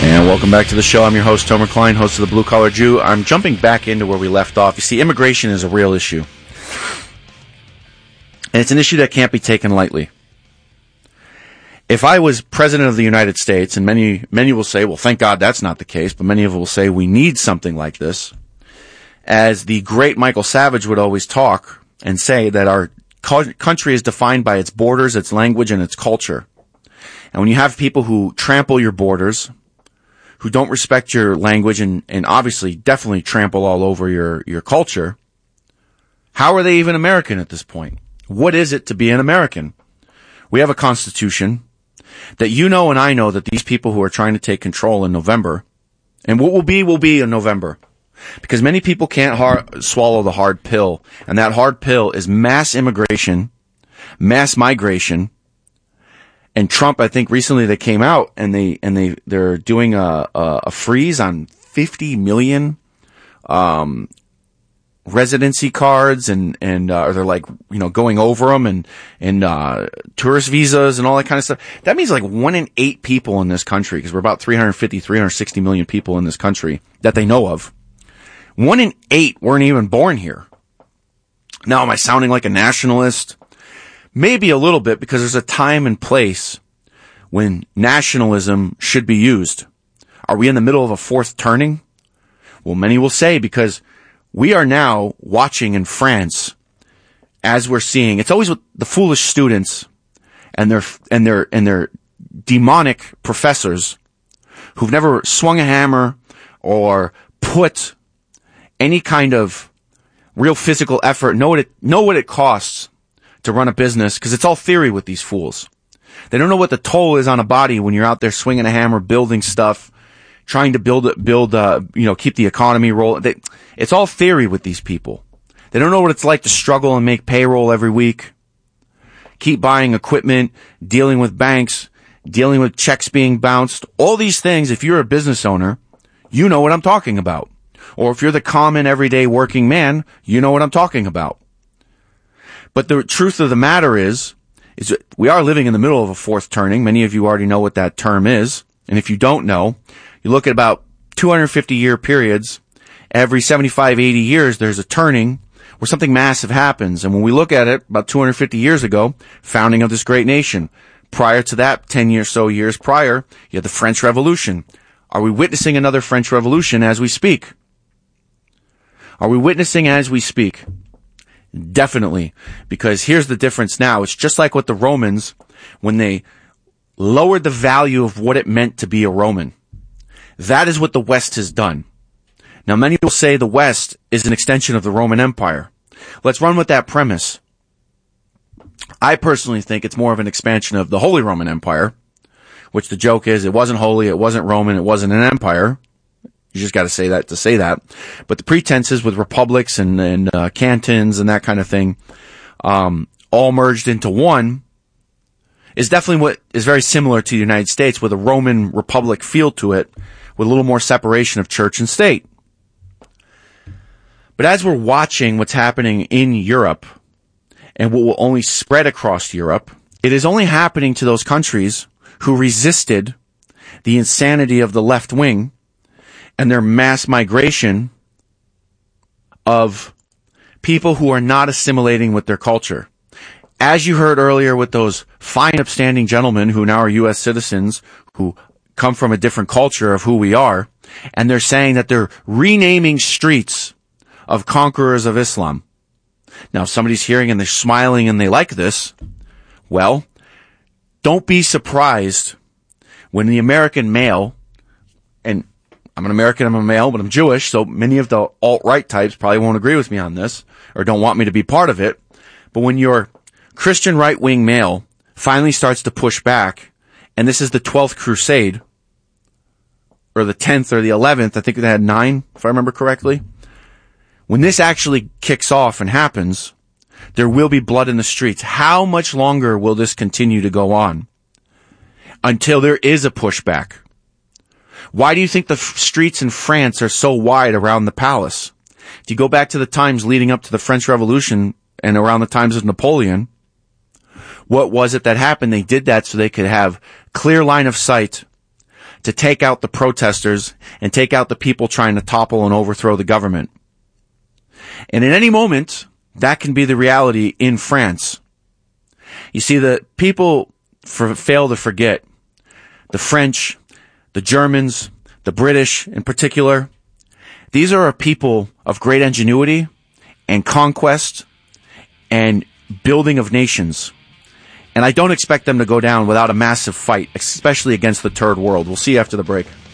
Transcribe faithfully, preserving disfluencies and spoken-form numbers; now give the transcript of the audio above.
And welcome back to the show. I'm your host, Tomer Klein, host of The Blue Collar Jew. I'm jumping back into where we left off. You see, immigration is a real issue. And it's an issue that can't be taken lightly. If I was president of the United States, and many many will say, well, thank God that's not the case, but many of them will say we need something like this. As the great Michael Savage would always talk and say that our co- country is defined by its borders, its language, and its culture. And when you have people who trample your borders, who don't respect your language, and, and obviously definitely trample all over your, your culture, how are they even American at this point? What is it to be an American? We have a constitution that you know and I know that these people who are trying to take control in November, and what will be will be in November, because many people can't hard, swallow the hard pill, and that hard pill is mass immigration, mass migration. And Trump, I think recently they came out and they and they they're doing a a, a freeze on fifty million um residency cards, and and uh, or they're like, you know, going over them, and and uh tourist visas and all that kind of stuff. That means like one in eight people in this country, because we're about three hundred fifty, three hundred sixty million people in this country that they know of. One in eight weren't even born here. Now, am I sounding like a nationalist? Maybe a little bit, because there's a time and place when nationalism should be used. Are we in the middle of a fourth turning? Well, many will say, because we are now watching in France, as we're seeing, it's always with the foolish students and their, and their, and their demonic professors who've never swung a hammer or put any kind of real physical effort, know what it, know what it costs to run a business, because it's all theory with these fools. They don't know what the toll is on a body when you're out there swinging a hammer, building stuff, trying to build, build, uh, you know, keep the economy rolling. They, it's all theory with these people. They don't know what it's like to struggle and make payroll every week, keep buying equipment, dealing with banks, dealing with checks being bounced. All these things, if you're a business owner, you know what I'm talking about. Or if you're the common everyday working man, you know what I'm talking about. But the truth of the matter is, is that we are living in the middle of a fourth turning. Many of you already know what that term is. And if you don't know, you look at about two hundred fifty year periods. Every seventy-five, eighty years, there's a turning where something massive happens. And when we look at it, about two hundred fifty years ago, founding of this great nation. Prior to that, ten years so years prior, you had the French Revolution. Are we witnessing another French Revolution as we speak? Are we witnessing as we speak? Definitely, because here's the difference now. It's just like with the Romans when they lowered the value of what it meant to be a Roman. That is what the West has done. Now, many will say the West is an extension of the Roman Empire. Let's run with that premise. I personally think it's more of an expansion of the Holy Roman Empire, which the joke is it wasn't holy, it wasn't Roman, it wasn't an empire. You just got to say that to say that. But the pretenses with republics and, and uh, cantons and that kind of thing, um, all merged into one, is definitely what is very similar to the United States, with a Roman republic feel to it, with a little more separation of church and state. But as we're watching what's happening in Europe, and what will only spread across Europe, it is only happening to those countries who resisted the insanity of the left wing and their mass migration of people who are not assimilating with their culture. As you heard earlier with those fine upstanding gentlemen who now are U S citizens, who come from a different culture of who we are, and they're saying that they're renaming streets of conquerors of Islam. Now, if somebody's hearing and they're smiling and they like this, well, don't be surprised when the American male, and I'm an American, I'm a male, but I'm Jewish, so many of the alt-right types probably won't agree with me on this, or don't want me to be part of it. But when your Christian right-wing male finally starts to push back, and this is the twelfth crusade, or the tenth or the eleventh, I think they had nine, if I remember correctly. When this actually kicks off and happens, there will be blood in the streets. How much longer will this continue to go on? Until there is a pushback. Why do you think the f- streets in France are so wide around the palace? If you go back to the times leading up to the French Revolution and around the times of Napoleon, what was it that happened? They did that so they could have clear line of sight to take out the protesters and take out the people trying to topple and overthrow the government. And in any moment, that can be the reality in France. You see, the people for, fail to forget the French, the Germans, the British in particular. These are a people of great ingenuity and conquest and building of nations. And I don't expect them to go down without a massive fight, especially against the Third World. We'll see you after the break.